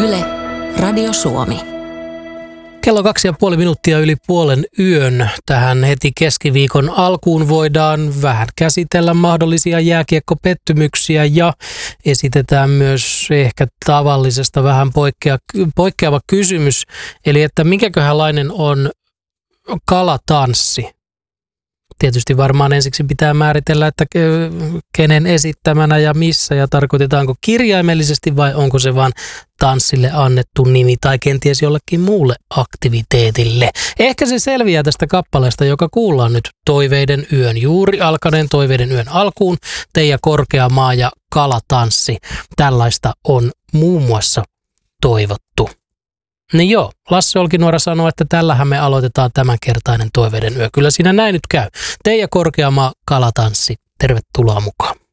Yle, Radio Suomi. Kello 2,5 minuuttia yli puolen yön. Tähän heti keskiviikon alkuun voidaan vähän käsitellä mahdollisia jääkiekkopettymyksiä ja esitetään myös ehkä tavallisesta vähän poikkeava kysymys. Eli että minkäköhänlainen on kalatanssi? Tietysti varmaan ensiksi pitää määritellä, että kenen esittämänä ja missä ja tarkoitetaanko kirjaimellisesti vai onko se vaan tanssille annettu nimi tai kenties jollekin muulle aktiviteetille. Ehkä se selviää tästä kappaleesta, joka kuullaan nyt Toiveiden yön, juuri alkaneen Toiveiden yön alkuun. Teija Korkeamaa ja kalatanssi. Tällaista on muun muassa toivottu. Niin joo, Lasse Olkinuora sanoi, että tällähän me aloitetaan tämänkertainen Toiveiden yö. Kyllä siinä näin nyt käy. Teija Korkeamaa, kalatanssi. Tervetuloa mukaan.